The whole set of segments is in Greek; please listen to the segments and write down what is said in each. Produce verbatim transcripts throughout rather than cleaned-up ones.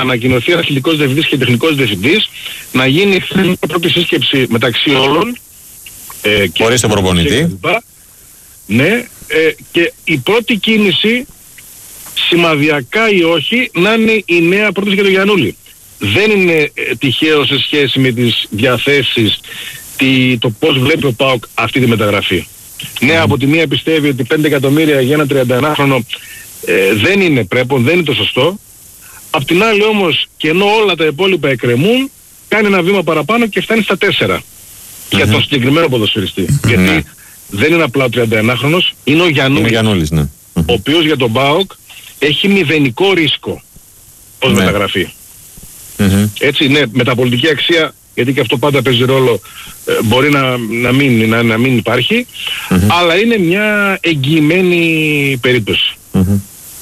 ανακοινωθεί αθλητικός διευθυντής και τεχνικός διευθυντής, να γίνει μια πρώτη σύσκεψη μεταξύ όλων. Ε, χωρίς τον προπονητή. Ναι, ε, και η πρώτη κίνηση, σημαδιακά ή όχι, να είναι η νέα πρόταση για τον Γιαννούλη. Δεν είναι ε, τυχαίο σε σχέση με τις διαθέσεις, τι, το πώς βλέπει ο ΠΑΟΚ αυτή τη μεταγραφή. Mm. Ναι, από τη μία πιστεύει ότι πέντε εκατομμύρια για ένα τριανταενάχρονο ε, δεν είναι πρέπον, δεν είναι το σωστό. Απ' την άλλη όμως, και ενώ όλα τα υπόλοιπα εκκρεμούν, κάνει ένα βήμα παραπάνω και φτάνει στα τέσσερα. Mm-hmm. Για τον συγκεκριμένο ποδοσφαιριστή. Mm-hmm. Γιατί δεν είναι απλά ο τριανταενάχρονος, είναι ο Γιαννούλης. Είναι ο Γιαννούλης, ναι. Ο οποίος για τον ΠΑΟΚ έχει μηδενικό ρίσκο ως ναι. μεταγραφή. Mm-hmm. Έτσι, ναι, μεταπολιτική αξία, γιατί και αυτό πάντα παίζει ρόλο, ε, μπορεί να, να, μην, να, να μην υπάρχει, mm-hmm. αλλά είναι μια εγγυημένη περίπτωση. Mm-hmm.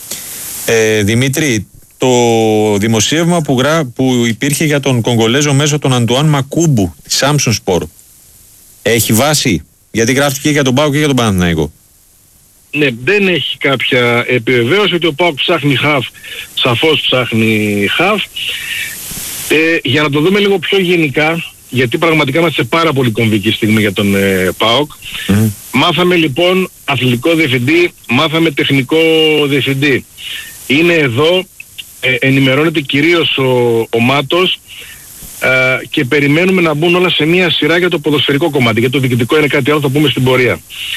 Ε, Δημήτρη, το δημοσίευμα που, γρά, που υπήρχε για τον Κογκολέζο μέσω των Αντουάν Μακούμπου της Samsung Sport έχει βάση? Γιατί γράφτηκε για τον ΠΑΟΚ και για τον Παναθηναϊκό. Ναι, δεν έχει κάποια επιβεβαίωση ότι ο ΠΑΟΚ ψάχνει χαφ, σαφώς ψάχνει χαφ. Ε, για να το δούμε λίγο πιο γενικά, γιατί πραγματικά είμαστε σε πάρα πολύ κομβική στιγμή για τον ε, ΠΑΟΚ. Mm-hmm. Μάθαμε λοιπόν αθλητικό διευθυντή, μάθαμε τεχνικό διευθυντή. Είναι εδώ, ε, ενημερώνεται κυρίως ο, ο Μάτος ε, και περιμένουμε να μπουν όλα σε μία σειρά για το ποδοσφαιρικό κομμάτι. Για το διοικητικό είναι κάτι άλλο, θα πούμε στην πορεία.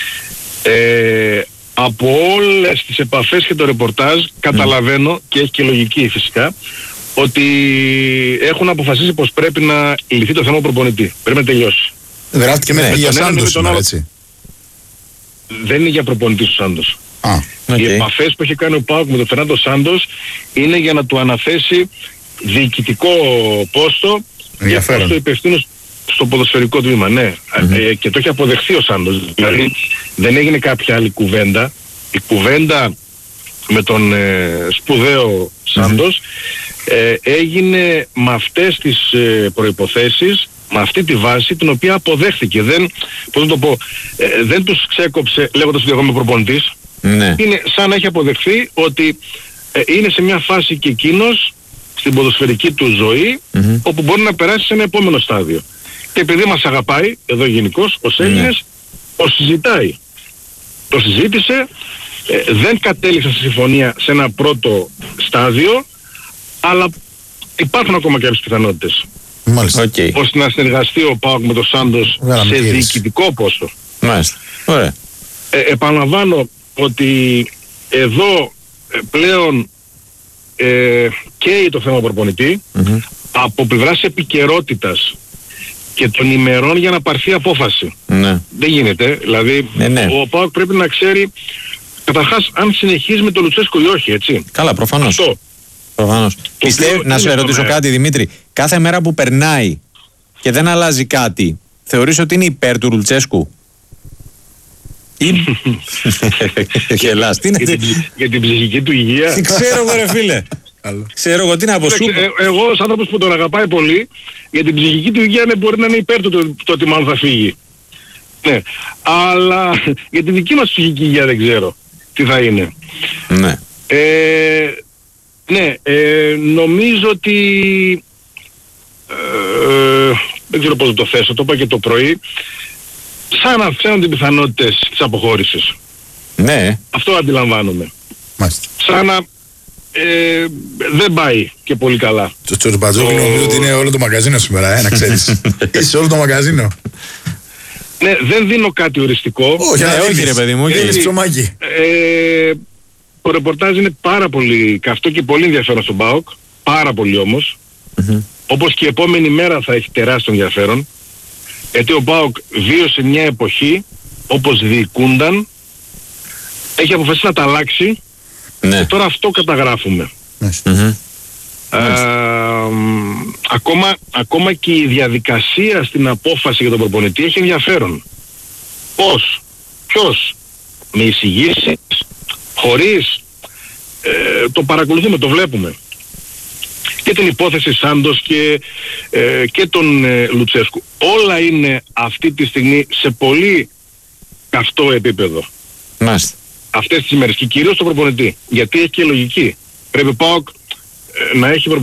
Ε, από όλες τις επαφές και το ρεπορτάζ καταλαβαίνω, και έχει και λογική φυσικά, ότι έχουν αποφασίσει πως πρέπει να λυθεί το θέμα προπονητή. Πρέπει να τελειώσει. Γράφτηκε με για Σάντος σήμερα, έτσι. Δεν είναι για προπονητή του Σάντος. Ah, okay. Οι επαφές που έχει κάνει ο ΠΑΟΚ με τον Φερνάντο Σάντος είναι για να του αναθέσει διοικητικό πόστο για πόστο υπευθύνος στο ποδοσφαιρικό τμήμα. Ναι, mm-hmm. ε, και το έχει αποδεχθεί ο Σάντος. Δηλαδή δεν έγινε κάποια άλλη κουβέντα. Η κουβέντα με τον ε, σπουδαίο Σάντος mm-hmm. ε, έγινε με αυτές τις ε, προϋποθέσεις, με αυτή τη βάση την οποία αποδέχθηκε. Δεν, πώς να το πω, ε, δεν τους ξέκοψε λέγοντας ότι εγώ είμαι προπονητής. Ναι. Είναι σαν να έχει αποδεχθεί ότι ε, είναι σε μια φάση και εκείνος στην ποδοσφαιρική του ζωή mm-hmm. όπου μπορεί να περάσει σε ένα επόμενο στάδιο. Και επειδή μας αγαπάει εδώ γενικώς ως Έλληνες, mm-hmm. το συζητάει. Το συζήτησε, ε, δεν κατέληξε στη συμφωνία σε ένα πρώτο στάδιο, αλλά υπάρχουν ακόμα κάποιες πιθανότητες. Μάλιστα. Okay. Ώστε να συνεργαστεί ο ΠΑΟΚ με τον Σάντος σε διοικητικό πόστο. Μάλιστα. Ωραία. Ε, επαναλαμβάνω ότι εδώ ε, πλέον ε, καίει το θέμα προπονητή mm-hmm. από πλευράς επικαιρότητας και των ημερών για να πάρθει απόφαση. Ναι. Δεν γίνεται. Δηλαδή ναι, ναι. ο ΠΑΟΚ πρέπει να ξέρει καταρχάς αν συνεχίζει με τον Λουτσέσκο ή όχι, έτσι. Καλά, προφανώς. Αυτό. Προφανώς. Πιστεύω, να σε ρωτήσω κάτι, Δημήτρη. Κάθε μέρα που περνάει και δεν αλλάζει κάτι, θεωρείς ότι είναι υπέρ του Λουτσέσκου? Ή... Γελάς, τι είναι? Για την, για την ψυχική του υγεία. Τι ξέρω εγώ ρε φίλε. Ξέρω εγώ, τι να πω σου. Εγώ ως άνθρωπος που τον αγαπάει πολύ, για την ψυχική του υγεία ναι, μπορεί να είναι υπέρ του το, το ότι μάλλον θα φύγει. Ναι. Αλλά για την δική μας ψυχική υγεία δεν ξέρω τι θα είναι. Ναι. Ε, ναι, ε, νομίζω ότι ε, δεν ξέρω πώς να το θέσω, το είπα και το πρωί, σαν να αυξάνονται οι πιθανότητες της αποχώρησης. Ναι. Αυτό αντιλαμβάνομαι. Μάλιστα. Σαν να ε, δεν πάει και πολύ καλά. Το Τσορμπατζόγλου νομίζω ότι είναι όλο το μαγκαζίνο σήμερα, ε, να ξέρεις. Είσαι όλο το μαγκαζίνο. Ναι, δεν δίνω κάτι οριστικό. Όχι, ναι, όχι ρε παιδί μου, είναι ψωμάκι. Ε, το ρεπορτάζ είναι πάρα πολύ καυτό και πολύ ενδιαφέρον στον ΠΑΟΚ. Πάρα πολύ όμως. Mm-hmm. Όπως και η επόμενη μέρα θα έχει τεράστιο ενδιαφέρον. Γιατί ο ΠΑΟΚ βίωσε μια εποχή όπως διοικούνταν, έχει αποφασίσει να τα αλλάξει ναι. και τώρα αυτό καταγράφουμε. Mm-hmm. Ε, ακόμα, ακόμα και η διαδικασία στην απόφαση για τον προπονητή έχει ενδιαφέρον. Πώς, ποιος, με εισηγήσεις, χωρίς, ε, το παρακολουθούμε, το βλέπουμε. Και την υπόθεση Σάντος και, ε, και τον ε, Λουτσέσκου. Όλα είναι αυτή τη στιγμή σε πολύ καυτό επίπεδο. Μάλιστα. Αυτές τις ημέρες και κυρίως το προπονητή. Γιατί έχει και λογική. Πρέπει ο ΠΑΟΚ ε, να έχει προπονητή